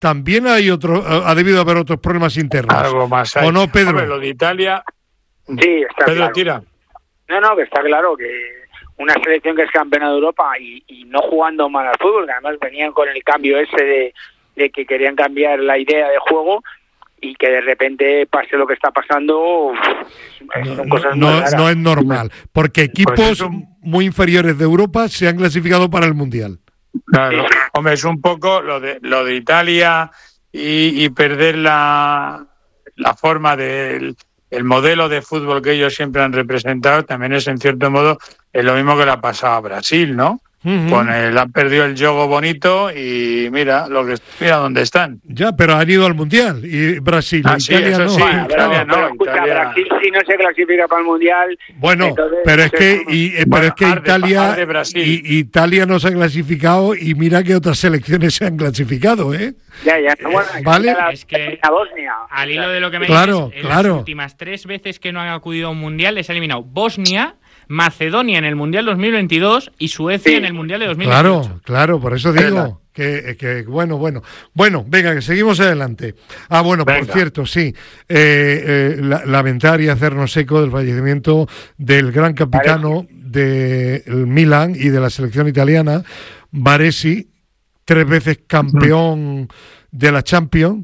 también ha debido haber otros problemas internos. Algo más hay. ¿O no, Pedro? Hombre, lo de Italia... Sí, está Pedro, claro. tira. No, que está claro que una selección que es campeona de Europa y no jugando mal al fútbol, que además venían con el cambio ese de que querían cambiar la idea de juego, y que de repente pase lo que está pasando, son cosas muy raras. No es normal, porque equipos Pues muy inferiores de Europa se han clasificado para el Mundial. Claro, hombre, es un poco lo de Italia y perder la forma del el modelo de fútbol que ellos siempre han representado. También es, en cierto modo, es lo mismo que le ha pasado a Brasil, ¿no? Uh-huh. Han perdido el juego bonito y mira dónde están. Ya, pero han ido al Mundial y Brasil, Italia no. Sí, Italia no. Brasil sí no se clasifica para el Mundial. Bueno, entonces, pero es que Italia no se ha clasificado y mira que otras selecciones se han clasificado, ¿eh? Ya. Bueno, ¿vale? Es que Bosnia. Al hilo de lo que me dices, las últimas 3 veces que no han acudido a un Mundial les ha eliminado Bosnia, Macedonia en el Mundial 2022 y Suecia en el Mundial de 2018. Claro, por eso digo que bueno, venga, que seguimos adelante. Por cierto, sí, lamentar y hacernos eco del fallecimiento del gran capitano del Milan y de la selección italiana, Baresi, 3 veces campeón de la Champions,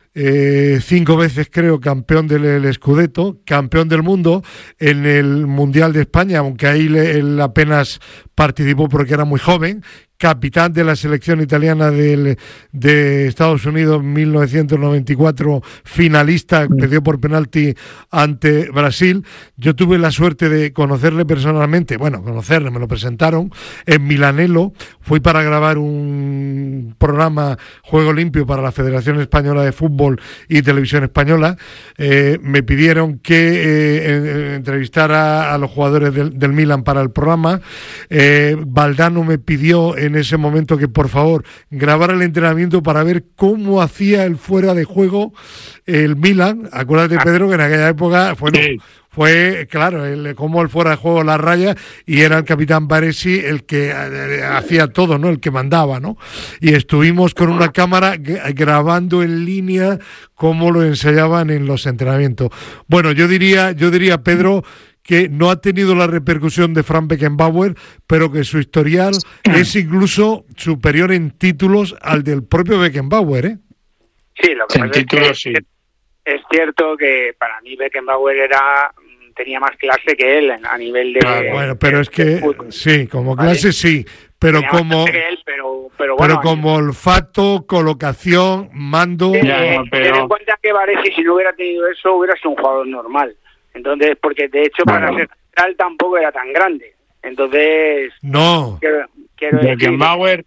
5 veces creo campeón del Scudetto, campeón del mundo en el Mundial de España, aunque ahí él apenas participó porque era muy joven, capitán de la selección italiana de Estados Unidos en 1994, finalista, perdió por penalti ante Brasil. Yo tuve la suerte de conocerle personalmente, me lo presentaron en Milanello, fui para grabar un programa Juego Limpio para la Federación Española de Fútbol y Televisión Española. Me pidieron que entrevistara a los jugadores del Milan para el programa. Valdano me pidió en ese momento que por favor grabara el entrenamiento para ver cómo hacía el fuera de juego el Milan. Acuérdate, Pedro, que en aquella época fue claro, como el fuera de juego la raya, y era el capitán Baresi el que hacía todo, ¿no? El que mandaba, ¿no? Y estuvimos con una cámara grabando en línea cómo lo ensayaban en los entrenamientos. Bueno, yo diría, Pedro, que no ha tenido la repercusión de Franz Beckenbauer, pero que su historial es incluso superior en títulos al del propio Beckenbauer, ¿eh? Sí, lo que pasa es que es cierto que para mí Beckenbauer tenía más clase que él a nivel de... pero es que sí, como clase sí, pero como como olfato, colocación, mando... Ten en cuenta que Baresi, si no hubiera tenido eso, hubiera sido un jugador normal. Entonces, porque de hecho para ser central tampoco era tan grande. Entonces... No. Quiero Beckenbauer,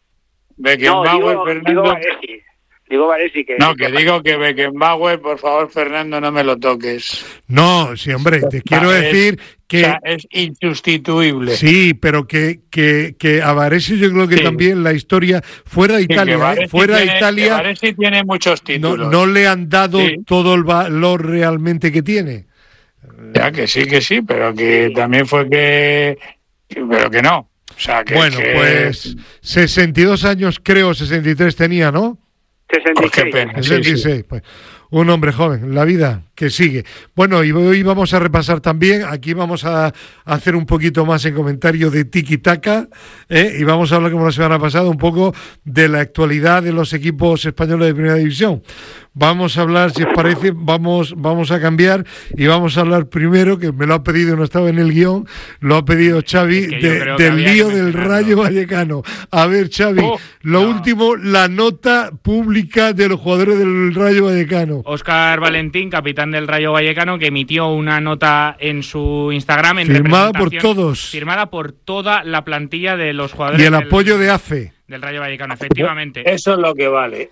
Fernando... Digo Baresi que... No, que digo que Beckenbauer, por favor, Fernando, no me lo toques. No, sí, hombre, te quiero decir que... es insustituible. Sí, pero que a Baresi yo creo que también la historia fuera de Italia, Baresi tiene muchos títulos. No le han dado todo el valor realmente que tiene. Ya que sí, pero que también fue pero que no. O sea, pues 62 años creo, 63 tenía, ¿no? 66. Qué pena. 66, pues un hombre joven, la vida que sigue. Bueno, y hoy vamos a repasar también, aquí vamos a hacer un poquito más en comentario de tiki-taka, y vamos a hablar, como la semana pasada, un poco de la actualidad de los equipos españoles de Primera División. Vamos a hablar, si os parece, vamos a cambiar y vamos a hablar primero, que me lo ha pedido, no estaba en el guión, lo ha pedido Xavi, del lío del Rayo Vallecano. A ver, Xavi, último, la nota pública de los jugadores del Rayo Vallecano. Óscar Valentín, capitán del Rayo Vallecano, que emitió una nota en su Instagram firmada por todos, firmada por toda la plantilla de los jugadores y el apoyo de AFE del Rayo Vallecano, efectivamente. Eso es lo que vale.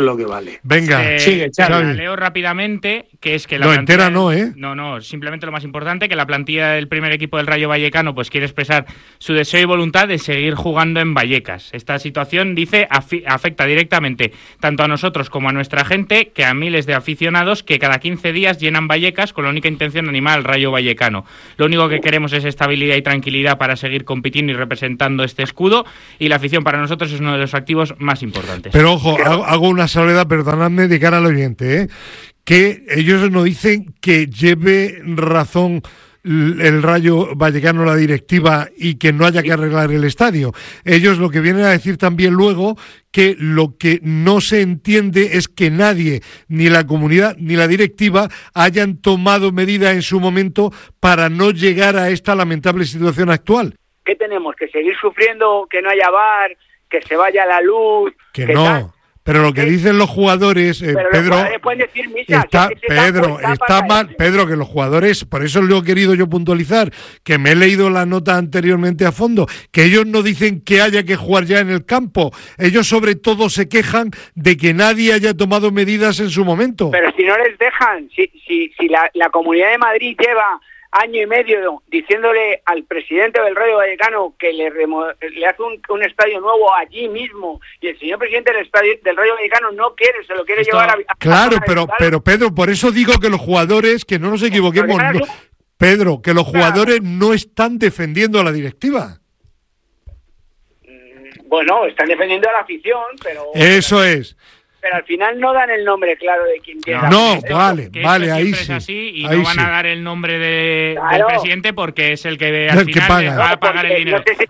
Venga, sigue, Xavi. La leo rápidamente, que es que la plantilla... No, entera No, simplemente lo más importante, que la plantilla del primer equipo del Rayo Vallecano pues quiere expresar su deseo y voluntad de seguir jugando en Vallecas. Esta situación, dice, afecta directamente tanto a nosotros como a nuestra gente, que a miles de aficionados que cada 15 días llenan Vallecas con la única intención de animar al Rayo Vallecano. Lo único que queremos es estabilidad y tranquilidad para seguir compitiendo y representando este escudo, y la afición para nosotros nosotros es uno de los activos más importantes. Pero ojo, hago una salvedad, perdonadme, de cara al oyente, que ellos nos dicen que lleve razón el Rayo Vallecano, la directiva, y que no haya que arreglar el estadio. Ellos lo que vienen a decir también luego, que lo que no se entiende es que nadie, ni la comunidad ni la directiva, hayan tomado medida en su momento para no llegar a esta lamentable situación actual. ¿Qué tenemos? ¿Que seguir sufriendo, que no haya VAR, que se vaya la luz? Que no... Tal? Pero lo que dicen los jugadores, Pedro, está mal, Pedro, que los jugadores, por eso lo he querido yo puntualizar, que me he leído la nota anteriormente a fondo, que ellos no dicen que haya que jugar ya en el campo, ellos sobre todo se quejan de que nadie haya tomado medidas en su momento. Pero si no les dejan, si la Comunidad de Madrid lleva año y medio diciéndole al presidente del Rayo Vallecano que le hace un estadio nuevo allí mismo, y el señor presidente del Rayo Vallecano no quiere, se lo quiere llevar a Claro, pero Pedro, por eso digo que los jugadores, que no nos equivoquemos, Pedro, que los jugadores no están defendiendo a la directiva. Bueno, están defendiendo a la afición, pero... Eso es. Pero al final no dan el nombre claro de quien tiene. No, vale, ahí sí. Es así, y ahí no van sí. a dar el nombre del presidente porque es el que al final les va a pagar el dinero. No sé si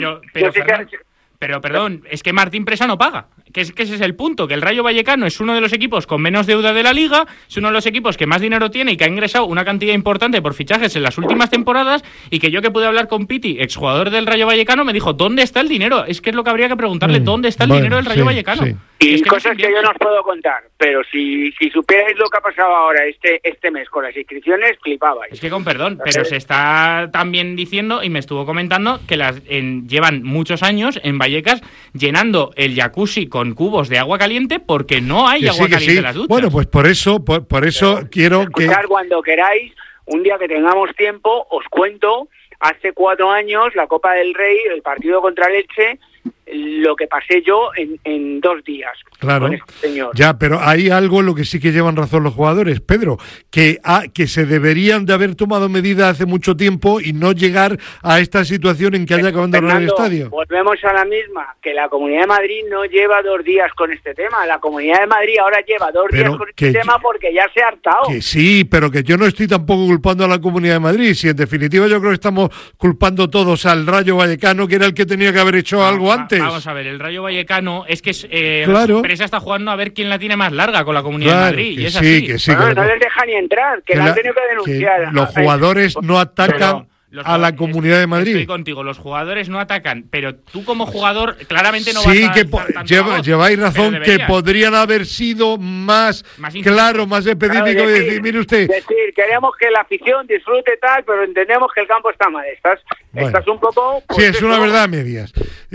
sabéis, pero perdón, es que Martín Presa no paga. Que ese es el punto, que el Rayo Vallecano es uno de los equipos con menos deuda de la Liga, es uno de los equipos que más dinero tiene y que ha ingresado una cantidad importante por fichajes en las últimas temporadas, y que yo, que pude hablar con Piti, exjugador del Rayo Vallecano, me dijo, ¿dónde está el dinero? Es que es lo que habría que preguntarle, ¿dónde está el dinero del Rayo Vallecano? Sí. Y es que cosas que yo no os puedo contar, pero si supierais lo que ha pasado ahora este mes con las inscripciones, flipabais. Es que con perdón, pero se está también diciendo, y me estuvo comentando, que llevan muchos años en Vallecas llenando el jacuzzi con cubos de agua caliente porque no hay agua caliente en las duchas. Bueno, pues por eso quiero escuchar que... cuando queráis, un día que tengamos tiempo, os cuento, hace 4 años, la Copa del Rey, el partido contra el Elche, lo que pasé yo en 2 días. Claro, con este señor. Ya, pero hay algo en lo que sí que llevan razón los jugadores, Pedro, que se deberían de haber tomado medidas hace mucho tiempo y no llegar a esta situación en que haya que abandonar el estadio. Volvemos a la misma, que la Comunidad de Madrid no lleva 2 días con este tema, la Comunidad de Madrid ahora lleva 2 días con este tema porque ya se ha hartado. Que sí, pero que yo no estoy tampoco culpando a la Comunidad de Madrid, si en definitiva yo creo que estamos culpando todos al Rayo Vallecano, que era el que tenía que haber hecho algo antes. Vamos a ver, el Rayo Vallecano es que claro. Presa está jugando a ver quién la tiene más larga con la Comunidad de Madrid, y es así. Que sí, no les deja ni entrar, que la han tenido que denunciar. Que los jugadores no atacan a la Comunidad de Madrid. Estoy contigo, los jugadores no atacan, pero tú como jugador claramente no sí, vas a... Sí, que lleváis razón, que podrían haber sido más claro, más específico, y decir, mire usted... Decir, queremos que la afición disfrute tal, pero entendemos que el campo está mal. Estás un poco... Pues, sí, es una verdad a medias.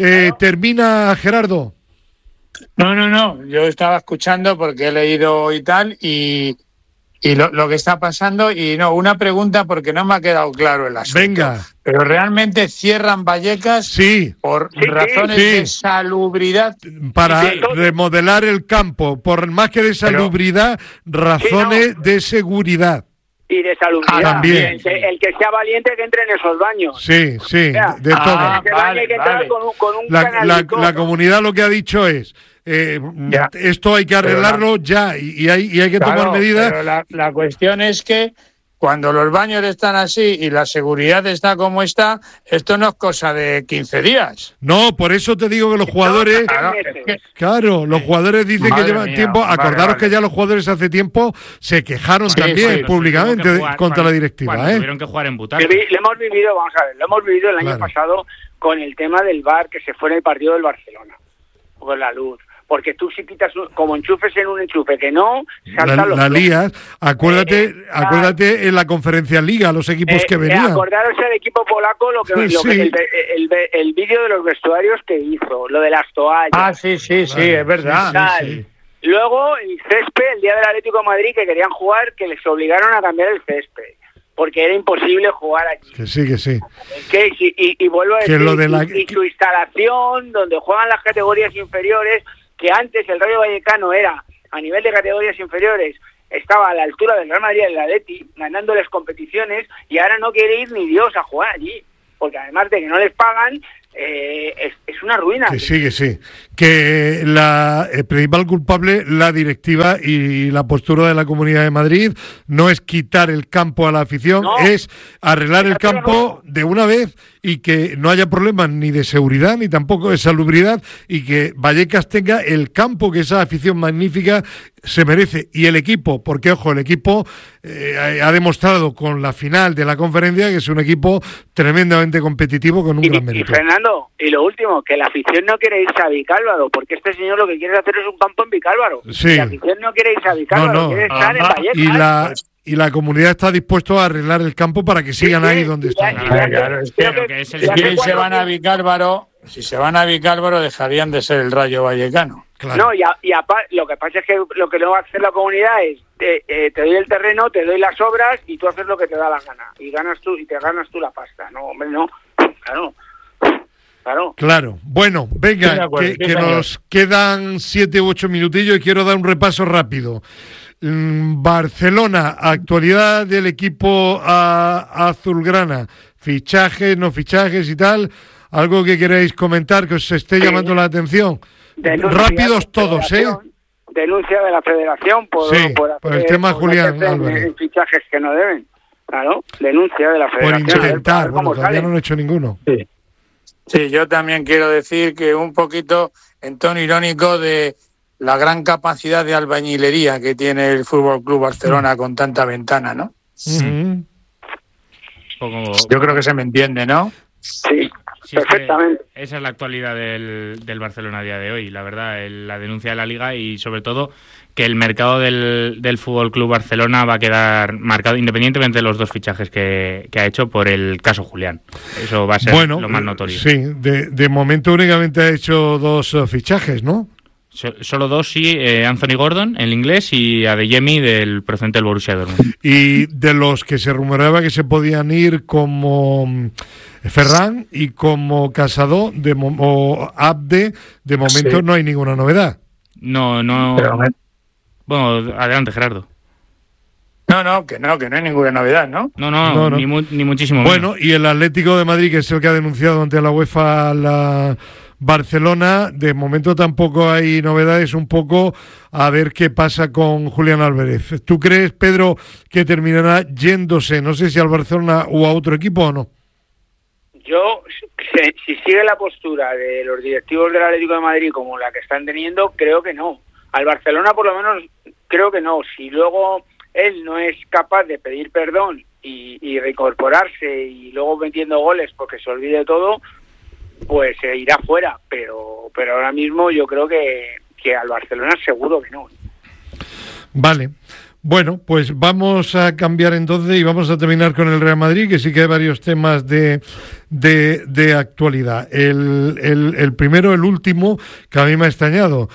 Termina, Gerardo. No, yo estaba escuchando porque he leído y tal, y lo que está pasando, y una pregunta porque no me ha quedado claro el asunto. Venga. Pero realmente cierran Vallecas por razones de salubridad. Para remodelar el campo, por más que de salubridad, razones de seguridad. Y de salubridad. También. El que sea valiente que entre en esos baños. Sí, de todo. La comunidad lo que ha dicho es... esto hay que arreglarlo ya y hay que tomar medidas. Pero la cuestión es que cuando los baños están así y la seguridad está como está, esto no es cosa de 15 días. No, por eso te digo que los jugadores... Claro, los jugadores dicen que llevan tiempo. Acordaros que ya los jugadores hace tiempo se quejaron también públicamente contra la directiva. Tuvieron que jugar en butacas. Lo hemos vivido el año pasado con el tema del VAR que se fue en el partido del Barcelona, con la luz. Porque tú si quitas como enchufes en un enchufe que no, saltan los... La lías. Acuérdate en la conferencia Liga, los equipos que venían. Acordaros el equipo polaco, el vídeo de los vestuarios que hizo, lo de las toallas. Sí, es verdad. Sí. Luego el césped, el día del Atlético de Madrid, que querían jugar, que les obligaron a cambiar el césped, porque era imposible jugar allí. Que sí. Y vuelvo a decir, y su instalación, donde juegan las categorías inferiores, que antes el Rayo Vallecano era, a nivel de categorías inferiores, estaba a la altura del Real Madrid y del Atleti, ganándoles competiciones, y ahora no quiere ir ni Dios a jugar allí, porque además de que no les pagan, es una ruina. Que sí. Que el principal culpable, la directiva y la postura de la Comunidad de Madrid, no es quitar el campo a la afición, es arreglar el campo de una vez y que no haya problemas ni de seguridad ni tampoco de salubridad y que Vallecas tenga el campo que esa afición magnífica se merece. Y el equipo, porque ojo, el equipo ha demostrado con la final de la conferencia que es un equipo tremendamente competitivo con un gran mérito. Y Fernando, y lo último, que la afición no quiere irse a Vicálvaro, porque este señor lo que quiere hacer es un campo en Vicálvaro. Sí. La afición no quiere irse a Vicálvaro, quiere estar en Vallecas. Y la comunidad está dispuesta a arreglar el campo para que sigan ahí donde están. Claro, es que si se van a Vicálvaro, dejarían de ser el Rayo Vallecano. Claro. No, lo que pasa es que lo que no va a hacer la comunidad es te doy el terreno, te doy las obras y tú haces lo que te da la gana y te ganas tú la pasta. No, hombre, no. Claro. Bueno, venga, que nos quedan 7 u 8 minutillos y quiero dar un repaso rápido. Barcelona, actualidad del equipo azulgrana, fichajes, no fichajes y tal, algo que queráis comentar que os esté llamando la atención. Rápidos todos, Denuncia de la Federación por el tema Julián Álvarez. Fichajes que no deben. Claro, denuncia de la Federación. Por intentar, todavía no han hecho ninguno. Sí, yo también quiero decir que un poquito en tono irónico de la gran capacidad de albañilería que tiene el Fútbol Club Barcelona con tanta ventana, ¿no? Yo creo que se me entiende, ¿no? Sí, perfectamente. Esa es la actualidad del Barcelona a día de hoy, la verdad, la denuncia de la Liga y sobre todo que el mercado del Fútbol Club Barcelona va a quedar marcado independientemente de los 2 fichajes que ha hecho por el caso Julián. Eso va a ser lo más notorio. Sí, de momento únicamente ha hecho 2 fichajes, ¿no? Solo 2, sí, Anthony Gordon, el inglés, y Adeyemi, del procedente del Borussia Dortmund. Y de los que se rumoreaba que se podían ir como Ferran y como Casado o Abde, de momento no hay ninguna novedad. No. Bueno, adelante, Gerardo. No, que no hay ninguna novedad, ¿no? No. Ni muchísimo menos. Bueno, y el Atlético de Madrid, que es el que ha denunciado ante la UEFA la Barcelona, de momento tampoco hay novedades, un poco a ver qué pasa con Julián Álvarez. ¿Tú crees, Pedro, que terminará yéndose, no sé si al Barcelona o a otro equipo o no? Yo, si sigue la postura de los directivos del Atlético de Madrid como la que están teniendo, creo que no. Al Barcelona, por lo menos, creo que no. Si luego él no es capaz de pedir perdón y reincorporarse y luego metiendo goles porque se olvide todo, pues se irá fuera, pero ahora mismo yo creo que al Barcelona seguro que no. Vale. Bueno, pues vamos a cambiar entonces y vamos a terminar con el Real Madrid, que sí que hay varios temas de actualidad. El primero, el último, que a mí me ha extrañado.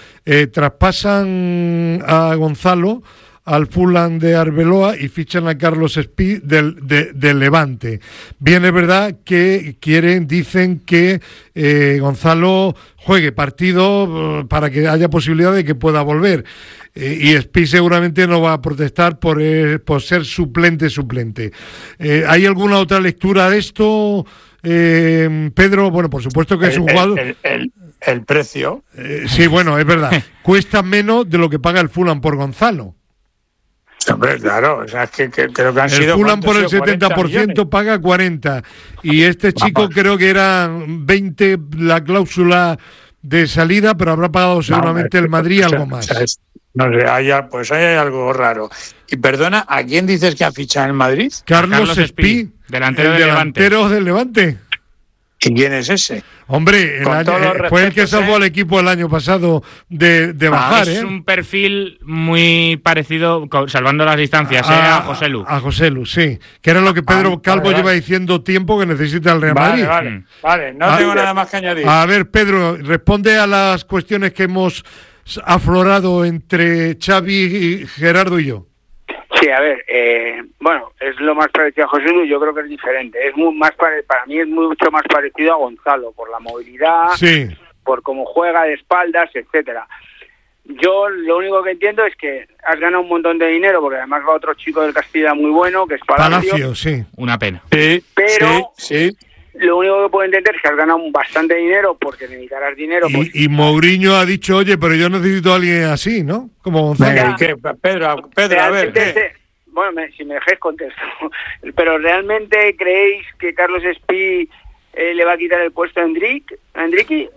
Traspasan a Gonzalo al Fulham de Arbeloa y fichan a Carlos Espí del Levante. Bien, es verdad que dicen que Gonzalo juegue partido para que haya posibilidad de que pueda volver. Y Espí seguramente no va a protestar por ser suplente. ¿Hay alguna otra lectura de esto, Pedro? Bueno, por supuesto que es un jugador... El precio. Sí, bueno, es verdad. Cuesta menos de lo que paga el Fulham por Gonzalo. Hombre, claro, o sea, es que creo que han sido... El Fulham por el 70% paga 40 y este chico creo que eran 20 la cláusula de salida, pero habrá pagado seguramente el Madrid algo más. No sé, ahí hay algo raro. Y perdona, ¿a quién dices que ha fichado en Madrid? Carlos Espí, delantero del Levante. ¿Y quién es ese? Hombre, fue el que salvó al equipo el año pasado de bajar. Es un perfil muy parecido, salvando las distancias, a Joselu. A Joselu, sí. Que era lo que Pedro Calvo lleva diciendo tiempo que necesita el Real Madrid. Vale, no tengo nada más que añadir. A ver, Pedro, responde a las cuestiones que hemos aflorado entre Xavi, Gerardo y yo. Sí, a ver, bueno, es lo más parecido a José Luis, yo creo que es diferente. Es para mí es mucho más parecido a Gonzalo, por la movilidad, sí, por cómo juega de espaldas, etcétera. Yo lo único que entiendo es que has ganado un montón de dinero, porque además va otro chico del Castilla muy bueno, que es Palacio, sí. Una pena. Sí, pero sí. lo único que puedo entender es que has ganado bastante dinero porque necesitarás dinero. Y Mourinho ha dicho, oye, pero yo necesito a alguien así, ¿no? Como Gonzalo. Venga, ¿qué? Pedro, a ver, ¿qué? Bueno, si me dejáis contesto. Pero ¿realmente creéis que Carlos Espí le va a quitar el puesto a Enrique?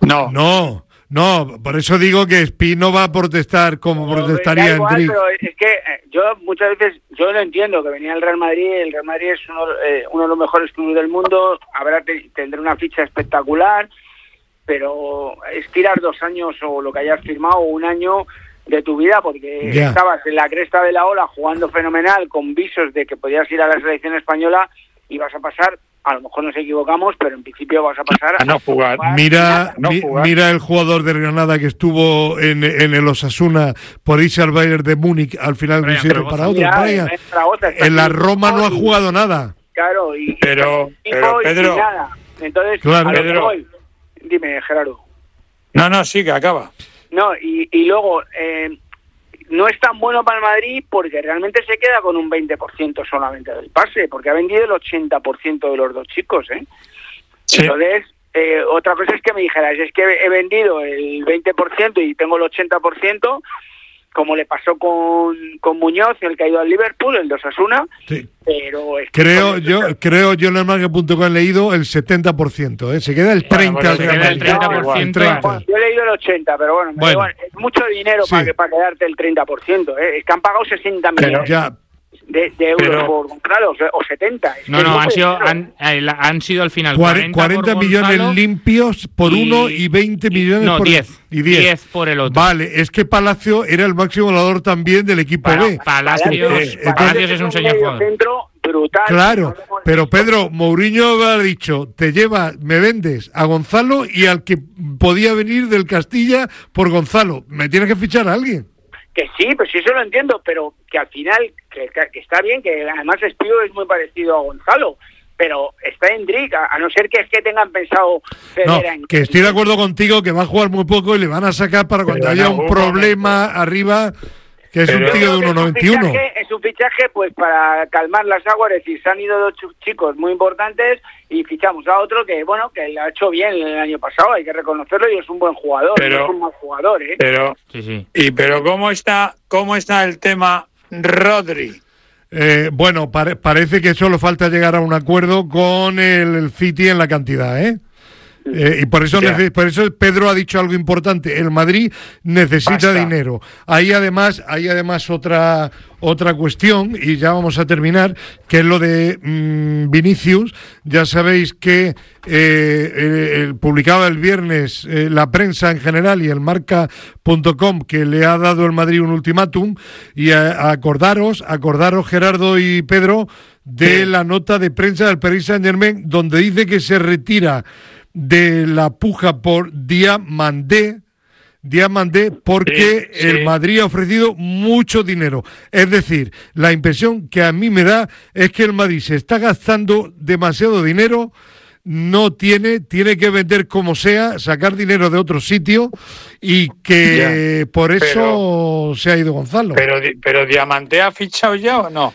No, por eso digo que Espí no va a protestar como protestaría Enrique. Pero es que yo muchas veces, yo lo entiendo, que venía el Real Madrid es uno de los mejores clubes del mundo, tendrá una ficha espectacular, pero es tirar 2 años o lo que hayas firmado, 1 año de tu vida, porque estabas en la cresta de la ola jugando fenomenal, con visos de que podías ir a la selección española y vas a pasar, a lo mejor nos equivocamos, pero en principio vas a pasar a no jugar. Mira el jugador de Granada que estuvo en el Osasuna por irse al Bayern de Múnich, al final hicieron para otro. En la Roma no ha jugado nada. Claro, pero Pedro, nada. Entonces, claro, Pedro, dime, Gerardo. No, sí, que acaba. No, y luego no es tan bueno para el Madrid porque realmente se queda con un 20% solamente del pase, porque ha vendido el 80% de los 2 chicos, ¿eh? Sí. Entonces, otra cosa es que me dijeras, es que he vendido el 20% y tengo el 80%, como le pasó con Muñoz, el que ha ido al Liverpool, el de Osasuna. Sí. Pero es que creo yo en el marca.com he leído el 70%, se queda el 30%. Se queda el 30%. Bueno, yo he leído el 80%, pero bueno, es mucho dinero para quedarte el 30%, Es que han pagado 60 millones. De euros por Gonzalo, o 70. Han sido al final 40 millones limpios por uno y 20 millones por 10. Y 10 por el otro. Vale, es que Palacio era el máximo goleador también del equipo B. Palacios es un señor jugador. Brutal. Claro, pero Pedro, Mourinho ha dicho, me vendes a Gonzalo y al que podía venir del Castilla por Gonzalo. Me tienes que fichar a alguien. Que sí, pues sí, eso lo entiendo, pero que al final, que está bien, que además Espío es muy parecido a Gonzalo, pero está Endrick, a no ser que es que tengan pensado que estoy de acuerdo contigo que va a jugar muy poco y le van a sacar para cuando haya un problema arriba, que es un tío de 1,91. Es un fichaje pues para calmar las aguas, es decir, se han ido 2 chicos muy importantes y fichamos a otro que lo ha hecho bien el año pasado, hay que reconocerlo, y es un buen jugador, no es un mal jugador, Pero ¿cómo está el tema Rodri? Bueno, parece que solo falta llegar a un acuerdo con el City en la cantidad, y por eso Pedro ha dicho algo importante. El Madrid necesita dinero. Hay además otra cuestión, y ya vamos a terminar, que es lo de Vinicius. Ya sabéis que publicaba el viernes la prensa en general y el marca.com que le ha dado el Madrid un ultimátum, y acordaros Gerardo y Pedro de la nota de prensa del Paris Saint-Germain, donde dice que se retira de la puja por Diamandé porque el Madrid ha ofrecido mucho dinero. Es decir, la impresión que a mí me da es que el Madrid se está gastando demasiado dinero, tiene que vender como sea, sacar dinero de otro sitio, y que por eso se ha ido Gonzalo. Pero Diamandé ha fichado ya ¿o no?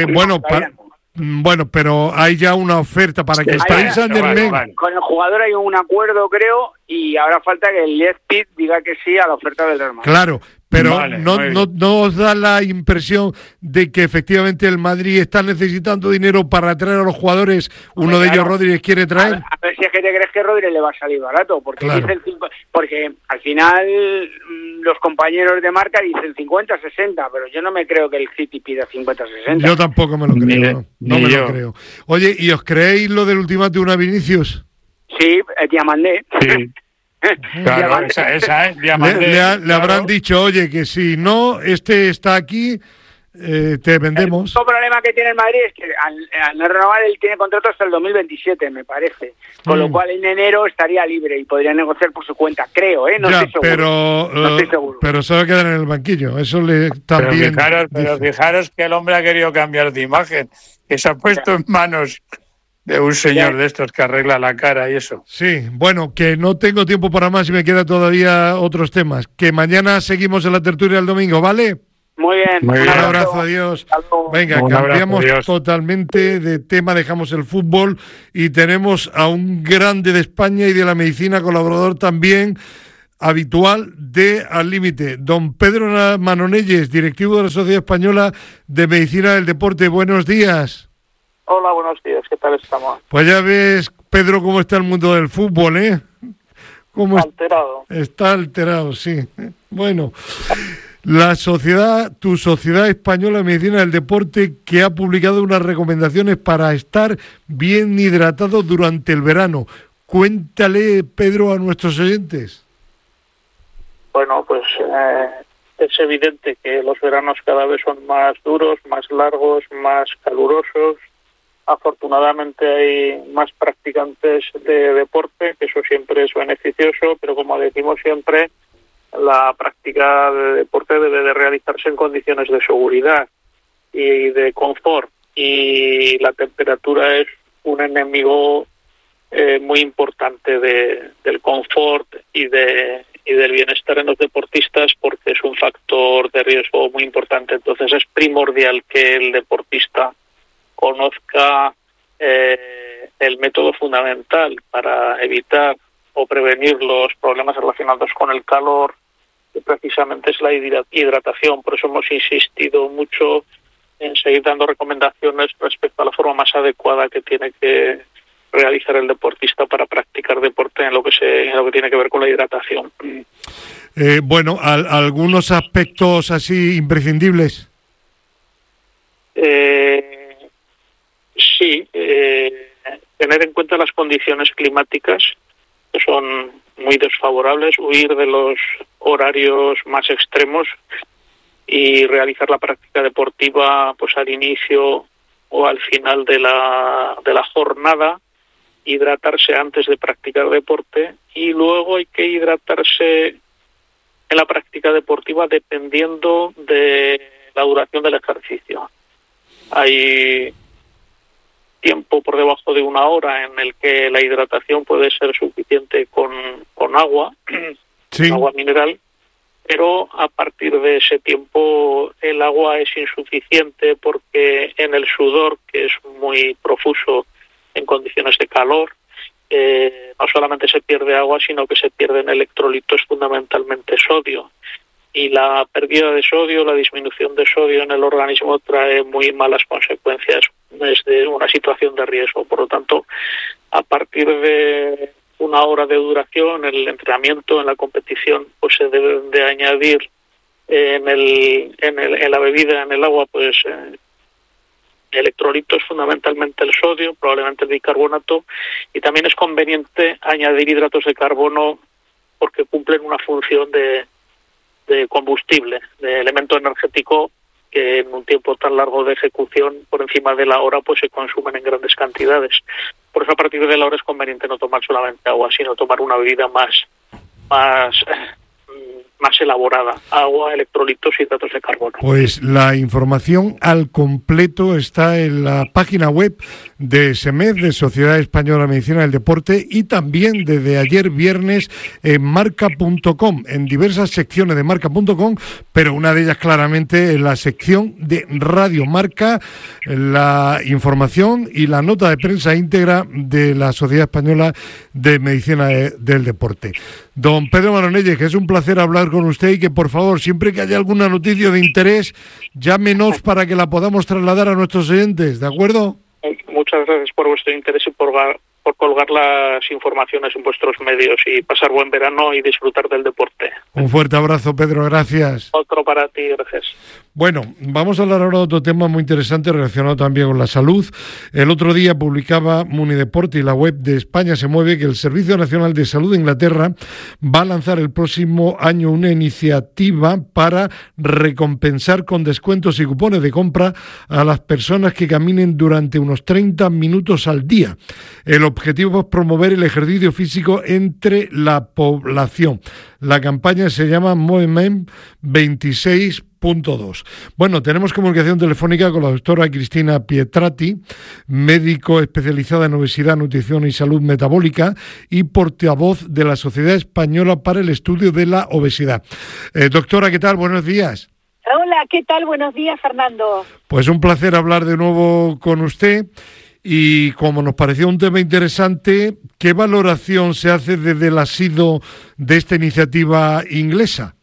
Bueno, pero hay ya una oferta para que el Paris Saint-Germain... Con el jugador hay un acuerdo, creo, y ahora falta que el Leipzig diga que sí a la oferta del Real Madrid. Claro, pero no os da la impresión de que efectivamente el Madrid está necesitando dinero para traer a los jugadores. Uno de ellos, Rodri, quiere traer. A ver si es que te crees que Rodri le va a salir barato, porque porque al final los compañeros de marca dicen 50-60, pero yo no me creo que el City pida 50-60. Yo tampoco me lo creo, no me lo creo. Oye, ¿y os creéis lo del ultimátum a Vinicius? Sí, Diamandé. Sí. Claro, esa es Diamandé. Le habrán dicho, oye, que si no, está aquí, te vendemos. El problema que tiene el Madrid es que al no renovar, él tiene contrato hasta el 2027, me parece. Con lo cual en enero estaría libre y podría negociar por su cuenta, creo, no estoy seguro. No estoy seguro. Pero se va a quedar en el banquillo, eso le también. Pero fijaros que el hombre ha querido cambiar de imagen, que se ha puesto en manos de un señor de estos que arregla la cara y eso. Sí, bueno, que no tengo tiempo para más y me quedan todavía otros temas. Que mañana seguimos en la tertulia el domingo, ¿vale? Muy bien. Muy Un bien. abrazo, adiós. Venga, Un cambiamos abrazo, adiós. totalmente de tema, dejamos el fútbol y tenemos a un grande de España y de la medicina, colaborador también habitual de Al Límite, don Pedro Manonelles, directivo de la Sociedad Española de Medicina del Deporte. Buenos días. Hola, buenos días, ¿qué tal estamos? Pues ya ves, Pedro, cómo está el mundo del fútbol, ¿eh? ¿Cómo Alterado. está alterado, sí. Bueno, tu Sociedad Española de Medicina del Deporte, que ha publicado unas recomendaciones para estar bien hidratado durante el verano. Cuéntale, Pedro, a nuestros oyentes. Bueno, pues es evidente que los veranos cada vez son más duros, más largos, más calurosos. Afortunadamente hay más practicantes de deporte, que eso siempre es beneficioso, pero como decimos siempre, la práctica de deporte debe de realizarse en condiciones de seguridad y de confort, y la temperatura es un enemigo muy importante del confort y del bienestar en los deportistas, porque es un factor de riesgo muy importante. Entonces es primordial que el deportista conozca el método fundamental para evitar o prevenir los problemas relacionados con el calor, que precisamente es la hidratación. Por eso hemos insistido mucho en seguir dando recomendaciones respecto a la forma más adecuada que tiene que realizar el deportista para practicar deporte en lo que tiene que ver con la hidratación. Bueno, algunos aspectos así imprescindibles. Sí, tener en cuenta las condiciones climáticas, que son muy desfavorables, huir de los horarios más extremos y realizar la práctica deportiva pues al inicio o al final de la jornada, hidratarse antes de practicar deporte, y luego hay que hidratarse en la práctica deportiva dependiendo de la duración del ejercicio. Hay tiempo por debajo de 1 hora en el que la hidratación puede ser suficiente con agua, Sí. Agua mineral, pero a partir de ese tiempo el agua es insuficiente, porque en el sudor, que es muy profuso en condiciones de calor, no solamente se pierde agua, sino que se pierden electrolitos, fundamentalmente sodio. Y la pérdida de sodio, la disminución de sodio en el organismo trae muy malas consecuencias. Es de una situación de riesgo. Por lo tanto, a partir de 1 hora de duración, el entrenamiento, en la competición, pues se deben de añadir en la bebida, en el agua, pues electrolitos, fundamentalmente el sodio, probablemente el bicarbonato, y también es conveniente añadir hidratos de carbono, porque cumplen una función de combustible, de elemento energético, que en un tiempo tan largo de ejecución, por encima de la hora, pues se consumen en grandes cantidades. Por eso a partir de la hora es conveniente no tomar solamente agua, sino tomar una bebida más elaborada: agua, electrolitos y hidratos de carbono. Pues la información al completo está en la página web de SEMED, de Sociedad Española de Medicina del Deporte, y también desde ayer viernes en marca.com, en diversas secciones de marca.com, pero una de ellas claramente en la sección de Radio Marca, la información y la nota de prensa íntegra de la Sociedad Española de Medicina del Deporte. Don Pedro Manonelles, que es un placer hablar con usted, y que por favor, siempre que haya alguna noticia de interés, llámenos para que la podamos trasladar a nuestros oyentes, ¿de acuerdo? Muchas gracias por vuestro interés y por colgar las informaciones en vuestros medios, y pasar buen verano y disfrutar del deporte. Un fuerte abrazo, Pedro, gracias. Otro para ti, gracias. Bueno, vamos a hablar ahora de otro tema muy interesante relacionado también con la salud. El otro día publicaba Munideporte y la web de España se mueve que el Servicio Nacional de Salud de Inglaterra va a lanzar el próximo año una iniciativa para recompensar con descuentos y cupones de compra a las personas que caminen durante unos 30 minutos al día. El objetivo es promover el ejercicio físico entre la población. La campaña se llama Movement 26.2. Bueno, tenemos comunicación telefónica con la doctora Cristina Pietrati, médico especializada en obesidad, nutrición y salud metabólica y portavoz de la Sociedad Española para el Estudio de la Obesidad. Doctora, ¿qué tal? Buenos días. Hola, ¿qué tal? Buenos días, Fernando. Pues un placer hablar de nuevo con usted y como nos pareció un tema interesante, ¿qué valoración se hace desde el asido de esta iniciativa inglesa?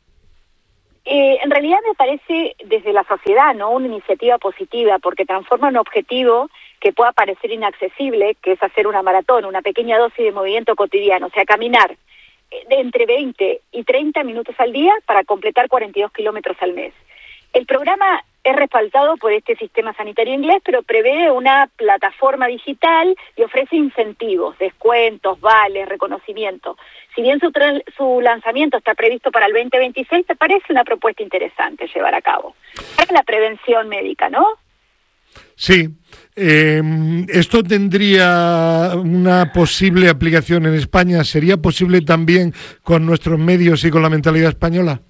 En realidad me parece desde la sociedad, ¿no? Una iniciativa positiva porque transforma un objetivo que pueda parecer inaccesible, que es hacer una maratón, una pequeña dosis de movimiento cotidiano, o sea, caminar de entre 20 y 30 minutos al día para completar 42 kilómetros al mes. El programa es respaldado por este sistema sanitario inglés, pero prevé una plataforma digital y ofrece incentivos, descuentos, vales, reconocimiento. Si bien su lanzamiento está previsto para el 2026, me parece una propuesta interesante llevar a cabo. Es la prevención médica, ¿no? Sí. ¿Esto tendría una posible aplicación en España? ¿Sería posible también con nuestros medios y con la mentalidad española?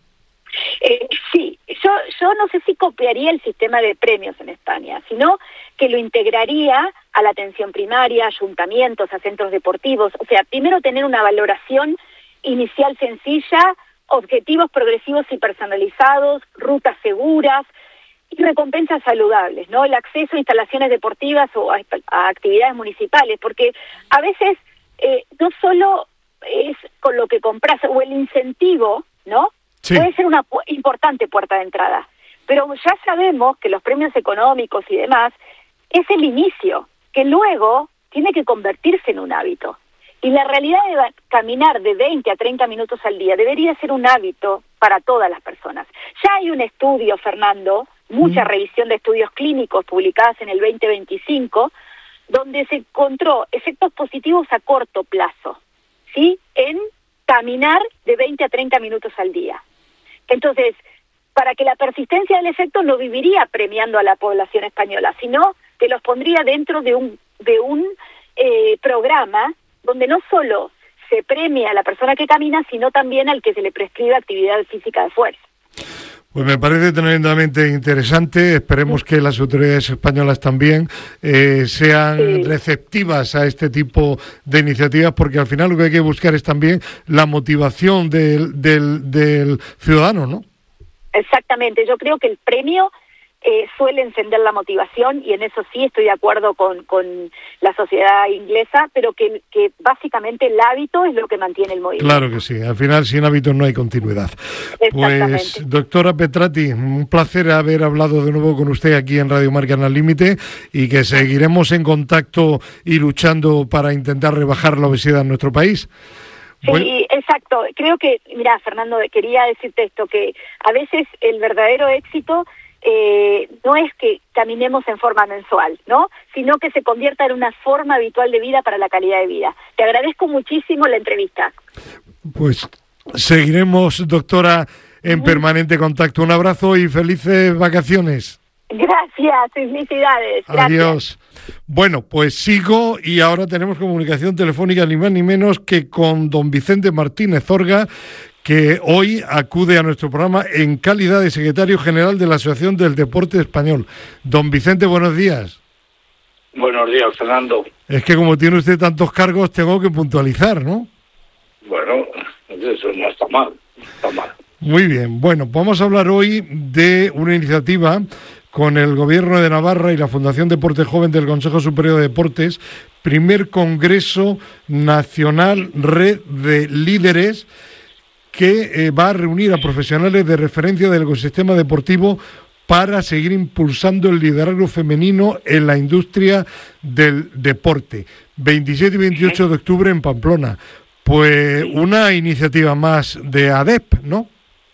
Sí. Yo no sé si copiaría el sistema de premios en España, sino que lo integraría a la atención primaria, a ayuntamientos, a centros deportivos. O sea, primero tener una valoración inicial sencilla, objetivos progresivos y personalizados, rutas seguras y recompensas saludables, ¿no? El acceso a instalaciones deportivas o a actividades municipales, porque a veces no solo es con lo que compras o el incentivo, ¿no? Sí. Puede ser una importante puerta de entrada, pero ya sabemos que los premios económicos y demás es el inicio, que luego tiene que convertirse en un hábito. Y la realidad de caminar de 20 a 30 minutos al día debería ser un hábito para todas las personas. Ya hay un estudio, Fernando, mucha revisión de estudios clínicos publicadas en el 2025, donde se encontró efectos positivos a corto plazo, ¿sí? En caminar de 20 a 30 minutos al día. Entonces, para que la persistencia del efecto no viviría premiando a la población española, sino que los pondría dentro de un programa donde no solo se premia a la persona que camina, sino también al que se le prescribe actividad física de fuerza. Pues me parece tremendamente interesante. Esperemos que las autoridades españolas también sean receptivas a este tipo de iniciativas, porque al final lo que hay que buscar es también la motivación del ciudadano, ¿no? Exactamente. Yo creo que el premio suele encender la motivación y en eso sí estoy de acuerdo con la sociedad inglesa, pero que básicamente el hábito es lo que mantiene el movimiento. Claro que sí, al final sin hábitos no hay continuidad. Pues doctora Petrati, un placer haber hablado de nuevo con usted aquí en Radio Marca Al Límite y que seguiremos en contacto y luchando para intentar rebajar la obesidad en nuestro país. Sí, exacto. Creo que, mira, Fernando, quería decirte esto, que a veces el verdadero éxito no es que caminemos en forma mensual, ¿no? Sino que se convierta en una forma habitual de vida para la calidad de vida. Te agradezco muchísimo la entrevista. Pues seguiremos, doctora, en permanente contacto. Un abrazo y felices vacaciones. Gracias, felicidades. Gracias. Adiós. Bueno, pues sigo y ahora tenemos comunicación telefónica ni más ni menos que con don Vicente Martínez Orga, que hoy acude a nuestro programa en calidad de secretario general de la Asociación del Deporte Español. Don Vicente, buenos días. Buenos días, Fernando. Es que como tiene usted tantos cargos, tengo que puntualizar, ¿no? Bueno, eso no está mal, Muy bien, bueno, vamos a hablar hoy de una iniciativa con el Gobierno de Navarra y la Fundación Deporte Joven del Consejo Superior de Deportes, primer Congreso Nacional Red de Líderes, que va a reunir a profesionales de referencia del ecosistema deportivo para seguir impulsando el liderazgo femenino en la industria del deporte. 27 y 28 de octubre en Pamplona. Pues una iniciativa más de ADEP, ¿no?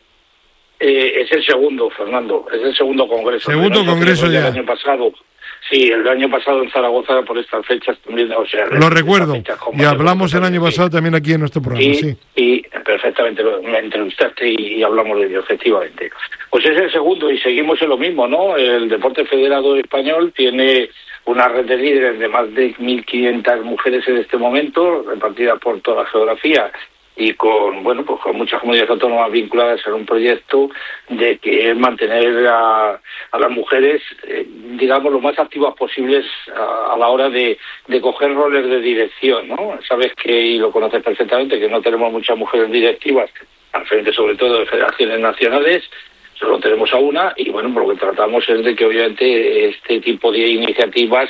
Es el segundo, Fernando, es el segundo congreso. Segundo congreso ya. El año pasado. Sí, el año pasado en Zaragoza por estas fechas también, o sea... Lo recuerdo, y hablamos el año pasado también aquí en nuestro programa, sí. Y perfectamente, me entrevistaste y hablamos de ello, efectivamente. Pues es el segundo y seguimos en lo mismo, ¿no? El Deporte Federado Español tiene una red de líderes de más de 1.500 mujeres en este momento, repartidas por toda la geografía, y con muchas comunidades autónomas vinculadas en un proyecto de que es mantener a las mujeres, digamos, lo más activas posibles a la hora de coger roles de dirección, ¿no? Sabes que, y lo conoces perfectamente, que no tenemos muchas mujeres directivas, al frente sobre todo de federaciones nacionales, solo tenemos a una, y bueno, por lo que tratamos es de que obviamente este tipo de iniciativas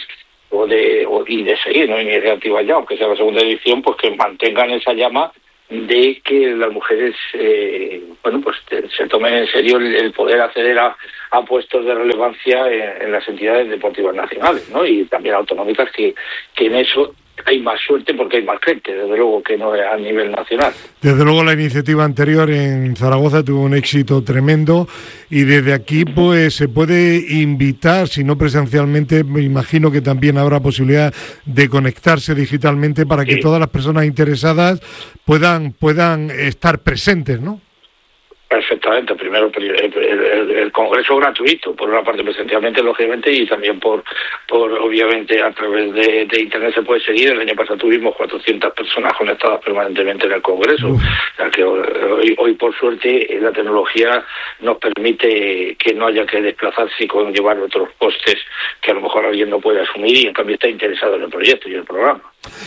y de seguir, ¿no?, iniciativas ya, aunque sea la segunda edición, pues que mantengan esa llama de que las mujeres pues se tomen en serio el poder acceder a puestos de relevancia en las entidades deportivas nacionales, ¿no?, y también autonómicas, que en eso hay más suerte porque hay más gente, desde luego, que no a nivel nacional. Desde luego la iniciativa anterior en Zaragoza tuvo un éxito tremendo, y desde aquí pues se puede invitar, si no presencialmente, me imagino que también habrá posibilidad de conectarse digitalmente para que todas las personas interesadas puedan estar presentes, ¿no? Perfectamente. Primero, el congreso gratuito, por una parte presencialmente, lógicamente, y también por obviamente a través de internet se puede seguir. El año pasado tuvimos 400 personas conectadas permanentemente en el congreso. O sea que hoy por suerte la tecnología nos permite que no haya que desplazarse y conllevar otros costes que a lo mejor alguien no puede asumir, y en cambio está interesado en el proyecto y el programa.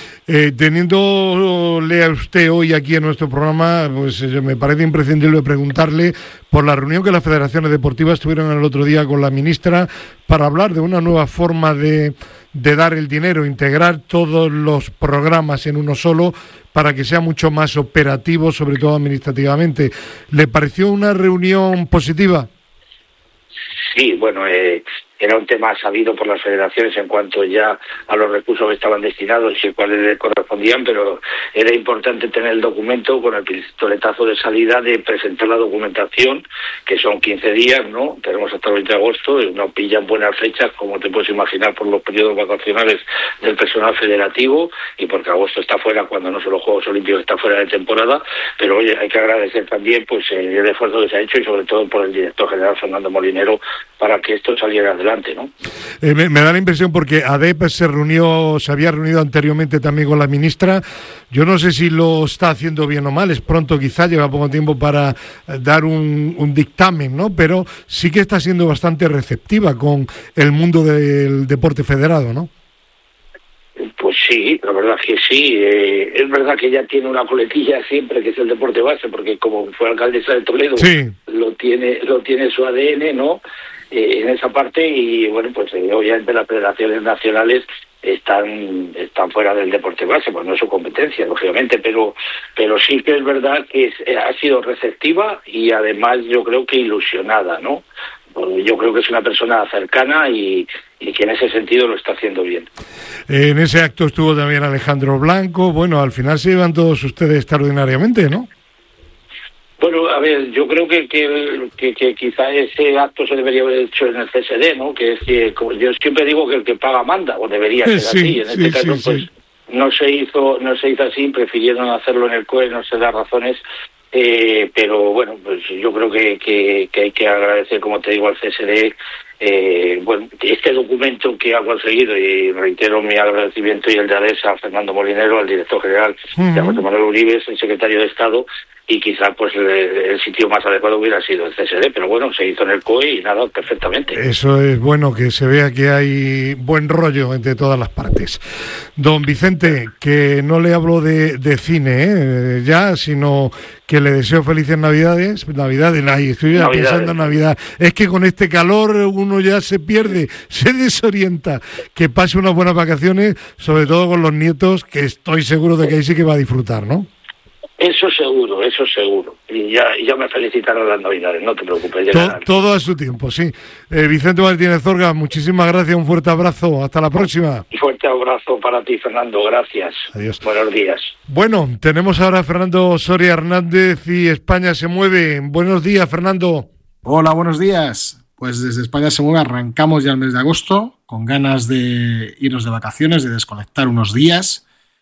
Teniéndole a usted hoy aquí en nuestro programa, pues me parece imprescindible preguntarle por la reunión que las federaciones deportivas tuvieron el otro día con la ministra para hablar de una nueva forma de dar el dinero, integrar todos los programas en uno solo para que sea mucho más operativo, sobre todo administrativamente. ¿Le pareció una reunión positiva? Sí, bueno, era un tema sabido por las federaciones en cuanto ya a los recursos que estaban destinados y cuáles le correspondían, pero era importante tener el documento con el pistoletazo de salida de presentar la documentación, que son 15 días, ¿no? Tenemos hasta el 20 de agosto, y nos pillan buenas fechas, como te puedes imaginar, por los periodos vacacionales del personal federativo, y porque agosto está fuera, cuando no son los Juegos Olímpicos, está fuera de temporada. Pero oye, hay que agradecer también pues el esfuerzo que se ha hecho, y sobre todo por el director general Fernando Molinero, para que esto saliera adelante, ¿no? Me da la impresión, porque ADEP se había reunido anteriormente también con la ministra. Yo no sé si lo está haciendo bien o mal, es pronto quizá, lleva poco tiempo para dar un dictamen, ¿no? Pero sí que está siendo bastante receptiva con el mundo del deporte federado, ¿no? Pues sí, la verdad que sí. Es verdad que ella tiene una coletilla siempre, que es el deporte base, porque como fue alcaldesa de Toledo, sí, lo tiene su ADN, ¿no? En esa parte, y bueno, pues obviamente las federaciones nacionales están fuera del deporte base, pues no es su competencia, lógicamente, pero sí que es verdad que ha sido receptiva, y además yo creo que ilusionada, ¿no? Yo creo que es una persona cercana y que en ese sentido lo está haciendo bien. En ese acto estuvo también Alejandro Blanco. Bueno, al final se llevan todos ustedes extraordinariamente, ¿no? Bueno, a ver, yo creo que quizá ese acto se debería haber hecho en el CSD, ¿no? Que es que, como yo siempre digo, que el que paga manda, o debería ser así. En este caso, pues no se hizo así, prefirieron hacerlo en el COE, no sé las razones. Pero bueno, pues yo creo que hay que agradecer, como te digo, al CSD este documento que ha conseguido, y reitero mi agradecimiento y el de ADESA a Fernando Molinero, al director general, y a José Manuel Uribe, el secretario de Estado, y quizá pues el sitio más adecuado hubiera sido el CSD, pero bueno, se hizo en el COE y nada, perfectamente. Eso es bueno, que se vea que hay buen rollo entre todas las partes. Don Vicente, que no le hablo de cine ya, sino que le deseo felices Navidades, estoy ya pensando en Navidad. Es que con este calor uno ya se pierde, se desorienta. Que pase unas buenas vacaciones, sobre todo con los nietos, que estoy seguro de que ahí sí que va a disfrutar, ¿no? Eso seguro. Y ya me felicitarán las Navidades, no te preocupes. Todo a su tiempo, sí. Vicente Martínez Zorga, muchísimas gracias, un fuerte abrazo. Hasta la próxima. Un fuerte abrazo para ti, Fernando. Gracias. Adiós. Buenos días. Bueno, tenemos ahora a Fernando Soria Hernández y España se mueve. Buenos días, Fernando. Hola, buenos días. Pues desde España se mueve arrancamos ya el mes de agosto, con ganas de irnos de vacaciones, de desconectar unos días.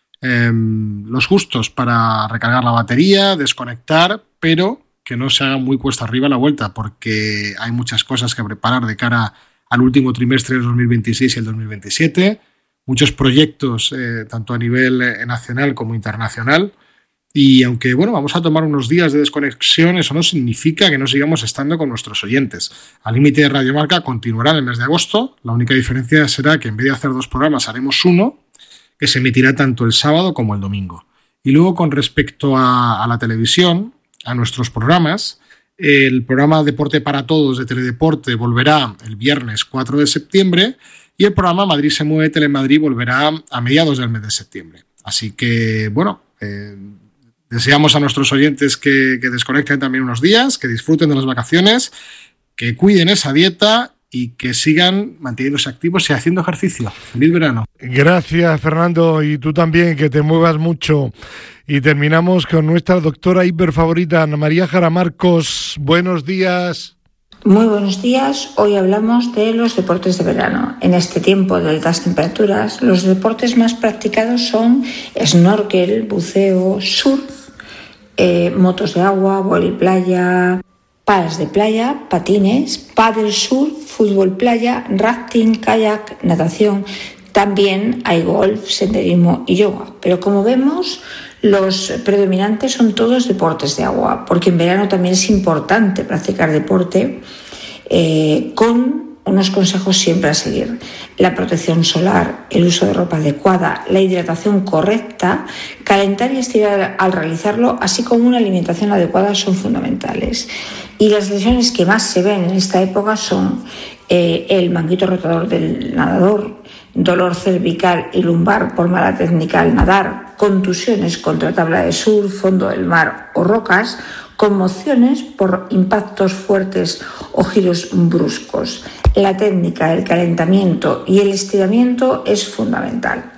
Los justos para recargar la batería, desconectar, pero que no se haga muy cuesta arriba la vuelta, porque hay muchas cosas que preparar de cara al último trimestre del 2026 y el 2027, muchos proyectos tanto a nivel nacional como internacional, y aunque bueno, vamos a tomar unos días de desconexión, eso no significa que no sigamos estando con nuestros oyentes. Al Límite de Radio Marca continuará en el mes de agosto, la única diferencia será que en vez de hacer 2 programas haremos uno, que se emitirá tanto el sábado como el domingo. Y luego, con respecto a la televisión, a nuestros programas, El programa Deporte para Todos de Teledeporte volverá el viernes 4 de septiembre y el programa Madrid se mueve Telemadrid volverá a mediados del mes de septiembre. Así que, bueno, deseamos a nuestros oyentes que desconecten también unos días, que disfruten de las vacaciones, que cuiden esa dieta y que sigan manteniéndose activos y haciendo ejercicio. ¡Feliz verano! Gracias, Fernando, y tú también, que te muevas mucho. Y terminamos con nuestra doctora hiperfavorita, Ana María Jara Marcos. Buenos días. Muy buenos días. Hoy hablamos de los deportes de verano. En este tiempo de altas temperaturas, los deportes más practicados son snorkel, buceo, surf, motos de agua, voliplaya, palas de playa, patines, paddle surf, fútbol playa, rafting, kayak, natación. También hay golf, senderismo y yoga. Pero como vemos, los predominantes son todos deportes de agua, porque en verano también es importante practicar deporte con unos consejos siempre a seguir: la protección solar, el uso de ropa adecuada, la hidratación correcta, calentar y estirar al realizarlo, así como una alimentación adecuada son fundamentales. Y las lesiones que más se ven en esta época son el manguito rotador del nadador, dolor cervical y lumbar por mala técnica al nadar, contusiones contra tabla de surf, fondo del mar o rocas, conmociones por impactos fuertes o giros bruscos. La técnica, el calentamiento y el estiramiento es fundamental.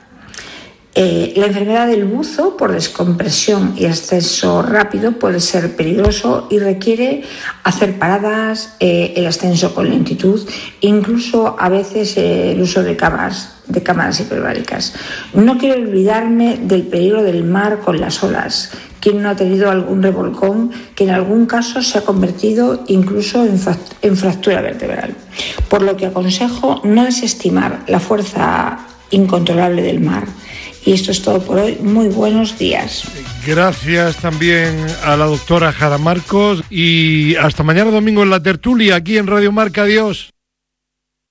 La enfermedad del buzo por descompresión y ascenso rápido puede ser peligroso y requiere hacer paradas, el ascenso con lentitud, incluso a veces el uso de cámaras hiperbáricas. No quiero olvidarme del peligro del mar con las olas. ¿Quién no ha tenido algún revolcón que en algún caso se ha convertido incluso en fractura vertebral? Por lo que aconsejo no desestimar la fuerza incontrolable del mar. Y esto es todo por hoy. Muy buenos días. Gracias también a la doctora Jara Marcos y hasta mañana domingo en la tertulia aquí en Radio Marca. Adiós.